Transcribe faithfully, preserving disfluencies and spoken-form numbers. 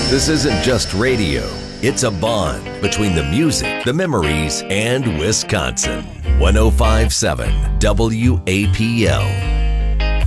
This isn't just radio. It's a bond between the music, the memories, and Wisconsin. one oh five point seven W A P L.